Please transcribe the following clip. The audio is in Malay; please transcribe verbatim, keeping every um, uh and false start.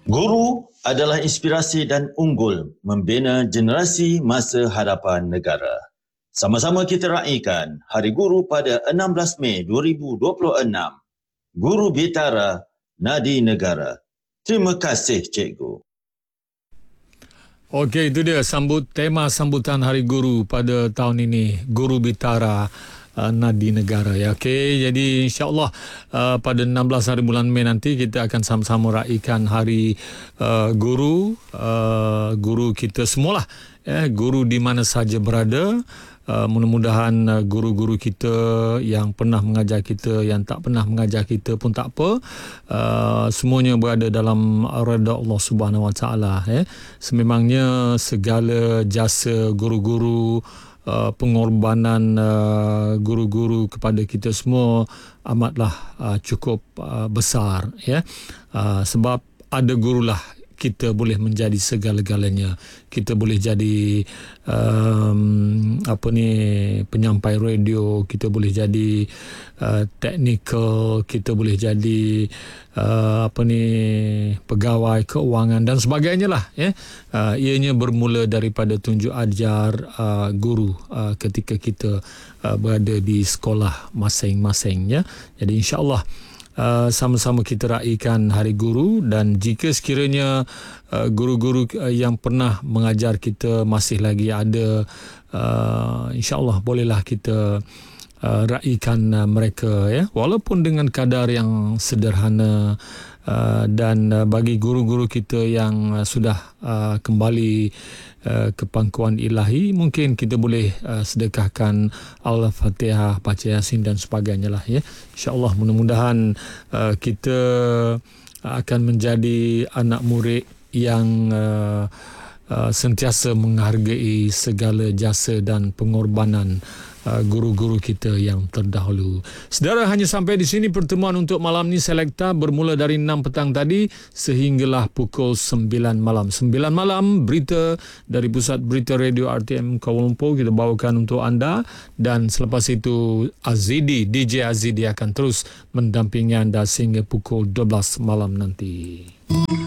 Guru adalah inspirasi dan unggul membina generasi masa hadapan negara. Sama-sama kita raikan Hari Guru pada enam belas Mei dua ribu dua puluh enam. Guru Bitara, Nadi Negara. Terima kasih, Cikgu. Okey, itu dia sambut tema sambutan Hari Guru pada tahun ini, Guru Bitara, uh, Nadi Negara. Ya, okey. Jadi insya-Allah uh, pada enam belas hari bulan Mei nanti kita akan sama-sama raikan Hari uh, Guru, uh, guru kita semualah. Ya, guru di mana saja berada. Uh, mudah-mudahan uh, guru-guru kita yang pernah mengajar kita, yang tak pernah mengajar kita pun tak apa, uh, semuanya berada dalam redha Allah Subhanahu Wa Taala. Eh. Sememangnya segala jasa guru-guru, uh, pengorbanan uh, guru-guru kepada kita semua amatlah uh, cukup uh, besar. Ya. Uh, sebab ada gurulah kita boleh menjadi segala-galanya. Kita boleh jadi um, apa ni penyampai radio, kita boleh jadi uh, teknikal, kita boleh jadi uh, apa ni pegawai keuangan dan sebagainya lah. Ya. Uh, ianya bermula daripada tunjuk ajar uh, guru uh, ketika kita uh, berada di sekolah masing-masing. Ya. Jadi insya-Allah Uh, sama-sama kita raikan Hari Guru, dan jika sekiranya uh, guru-guru uh, yang pernah mengajar kita masih lagi ada, uh, insya-Allah bolehlah kita uh, raikan uh, mereka, ya, walaupun dengan kadar yang sederhana. Uh, dan uh, bagi guru-guru kita yang uh, sudah uh, kembali uh, ke pangkuan ilahi, mungkin kita boleh uh, sedekahkan Al-Fatihah, baca Yasin dan sebagainya lah, ya. InsyaAllah mudah-mudahan uh, kita akan menjadi anak murid yang uh, uh, sentiasa menghargai segala jasa dan pengorbanan Uh, guru-guru kita yang terdahulu. Saudara, hanya sampai di sini pertemuan untuk malam ni Selekta, bermula dari enam petang tadi sehinggalah pukul sembilan malam. sembilan malam berita dari Pusat Berita Radio R T M Kuala Lumpur kita bawakan untuk anda, dan selepas itu Azidi, D J Azidi akan terus mendampingi anda sehingga pukul dua belas malam nanti.